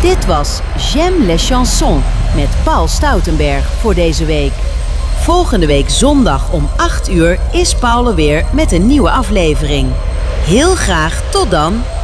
Dit was J'aime les chansons met Paul Stoutenberg voor deze week. Volgende week zondag om 8 uur is Paul er weer met een nieuwe aflevering. Heel graag tot dan!